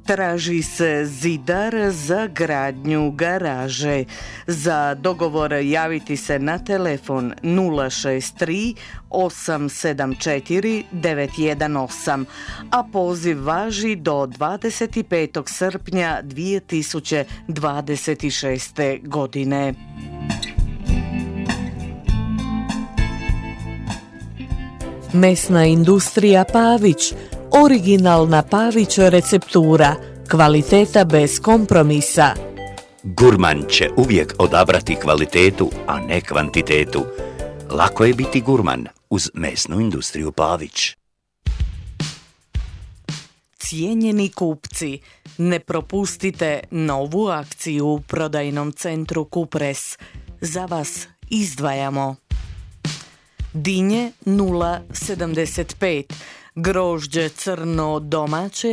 Traži se zidar za gradnju garaže. Za dogovor javiti se na telefon 063 874 918, a poziv važi do 25. srpnja 2026. godine. Mesna industrija Pavić, originalna Pavić receptura, kvaliteta bez kompromisa. Gurman će uvijek odabrati kvalitetu, a ne kvantitetu. Lako je biti gurman uz mesnu industriju Pavić. Cijenjeni kupci, ne propustite novu akciju u prodajnom centru Kupres. Za vas izdvajamo dinje 0,75, grožđe crno domaće